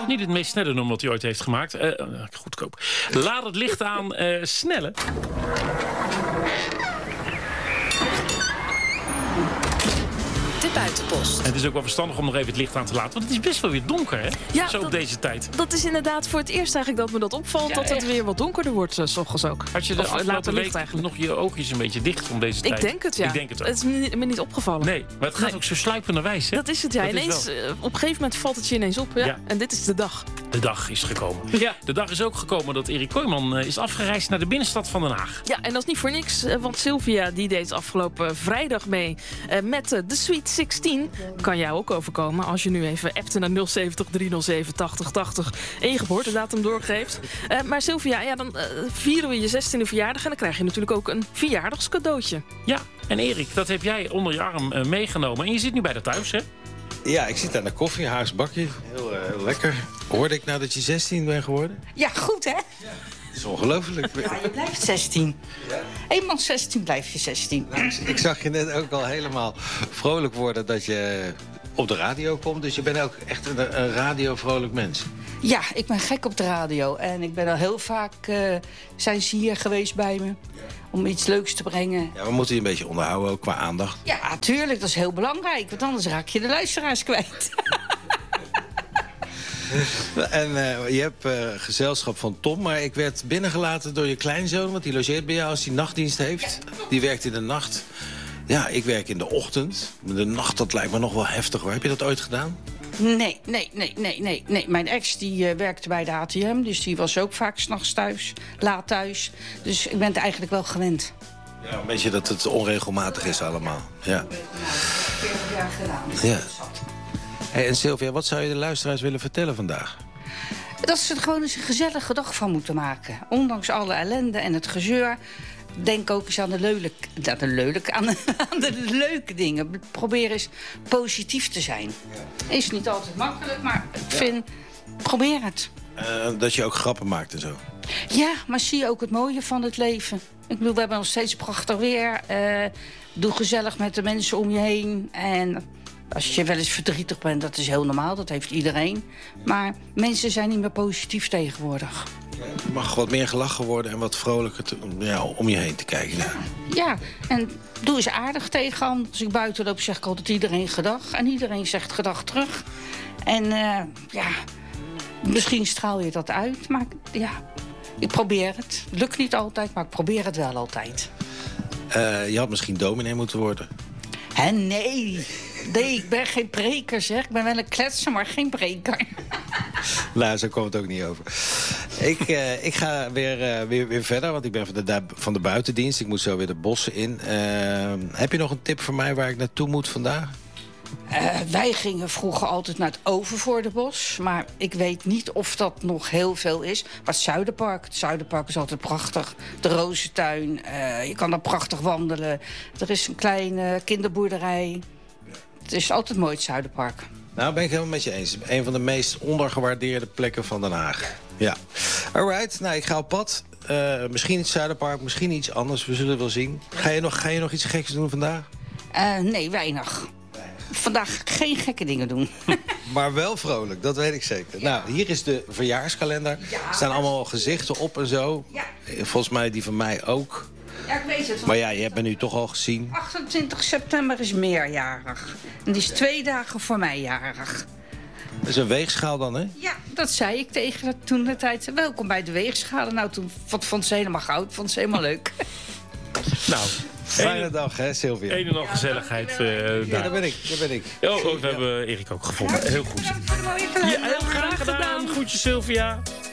ook niet het meest snelle nummer wat hij ooit heeft gemaakt. Goedkoop. Laat het licht aan. Snelle. De buitenpost. En het is ook wel verstandig om nog even het licht aan te laten. Want het is best wel weer donker, hè? Ja, zo op deze tijd. Dat is inderdaad voor het eerst eigenlijk dat me dat opvalt. Dat het weer wat donkerder wordt, 's ochtends ook. Had je de afgelopen week nog je oogjes een beetje dicht om deze tijd? Ik denk het, ja. Ik denk het ook. Het is me niet opgevallen. Nee, maar het gaat ook zo sluipenderwijs, hè? Dat is het, ja. Ineens, op een gegeven moment valt het je ineens op. Ja. En dit is de dag. De dag is gekomen. Ja. De dag is ook gekomen dat Erik Kooijman is afgereisd naar de binnenstad van Den Haag. Ja, en dat is niet voor niks. Want Sylvia die deed afgelopen vrijdag mee met de Sweet 16. Kan jou ook overkomen als je nu even appte naar 070 307 8080 en je geboortedatum doorgeeft. Maar Sylvia, ja, dan vieren we je 16e verjaardag en dan krijg je natuurlijk ook een verjaardagscadeautje. Ja, en Erik, dat heb jij onder je arm meegenomen. En je zit nu bij de thuis, hè? Ja, ik zit aan de koffie, Haags bakje. Heel lekker. Hoorde ik nou dat je 16 bent geworden? Ja, goed hè? Dat is ongelooflijk. Ja, je blijft 16. Ja. Eenmaal 16 blijf je 16. Nou, ik zag je net ook al helemaal vrolijk worden dat je op de radio komt. Dus je bent ook echt een radiovrolijk mens. Ja, ik ben gek op de radio. En ik ben al heel vaak, zijn ze hier geweest bij me. Om iets leuks te brengen. Ja, we moeten je een beetje onderhouden ook qua aandacht. Ja, tuurlijk. Dat is heel belangrijk. Want anders raak je de luisteraars kwijt. En je hebt gezelschap van Tom, maar ik werd binnengelaten door je kleinzoon, want die logeert bij jou als hij nachtdienst heeft. Die werkt in de nacht. Ja, ik werk in de ochtend. De nacht, dat lijkt me nog wel heftig hoor. Heb je dat ooit gedaan? Nee. Mijn ex die werkte bij de ATM, dus die was ook vaak 's nachts thuis, laat thuis. Dus ik ben het eigenlijk wel gewend. Ja, een beetje dat het onregelmatig is allemaal. Ja. 40 jaar gedaan. Ja. Hey, en Sylvia, wat zou je de luisteraars willen vertellen vandaag? Dat ze er gewoon eens een gezellige dag van moeten maken. Ondanks alle ellende en het gezeur. Denk ook eens aan de leuke dingen. Probeer eens positief te zijn. Is niet altijd makkelijk, maar ik vind... Probeer het. Dat je ook grappen maakt en zo. Ja, maar zie je ook het mooie van het leven. Ik bedoel, we hebben nog steeds prachtig weer. Doe gezellig met de mensen om je heen. En als je wel eens verdrietig bent, dat is heel normaal. Dat heeft iedereen. Maar mensen zijn niet meer positief tegenwoordig. Er mag wat meer gelachen worden en wat vrolijker om je heen te kijken. Ja, en doe eens aardig tegen. Als ik buiten loop, zeg ik altijd iedereen gedag. En iedereen zegt gedag terug. En ja, misschien straal je dat uit. Maar ja, ik probeer het. Lukt niet altijd, maar ik probeer het wel altijd. Je had misschien dominee moeten worden. Hè, nee, ik ben geen preker, zeg. Ik ben wel een kletser, maar geen preker. Nou, zo komt het ook niet over. Ik ga weer verder, want ik ben van de buitendienst. Ik moet zo weer de bossen in. Heb je nog een tip voor mij waar ik naartoe moet vandaag? Wij gingen vroeger altijd naar het Overvoordenbos. Maar ik weet niet of dat nog heel veel is. Maar het Zuiderpark is altijd prachtig. De Rozentuin, je kan daar prachtig wandelen. Er is een kleine kinderboerderij. Het is altijd mooi, het Zuiderpark. Nou, ben ik helemaal met je eens. Een van de meest ondergewaardeerde plekken van Den Haag. Ja. Alright, nou, ik ga op pad. Misschien het Zuiderpark, misschien iets anders. We zullen wel zien. Ga je nog iets geks doen vandaag? Nee, weinig. Vandaag geen gekke dingen doen. Maar wel vrolijk, dat weet ik zeker. Ja. Nou, hier is de verjaarskalender. Er staan allemaal gezichten op en zo. Ja. Volgens mij die van mij ook. Ja, ik weet het. Maar ja, je hebt me nu toch al gezien. 28 september is meerjarig. En die is 2 dagen voor mij jarig. Dat is een weegschaal dan, hè? Ja, dat zei ik tegen haar toen de tijd. Welkom bij de weegschalen. Nou, toen vond ze helemaal goud. Vond ze helemaal leuk. Nou, fijne dag, hè, Sylvia? Een en al gezelligheid. Ja, daar ben ik. Oh, we hebben Erik ook gevonden. Heel goed. Bedankt voor de mooie geluiden. Ja, heel graag gedaan. Groetjes, Sylvia.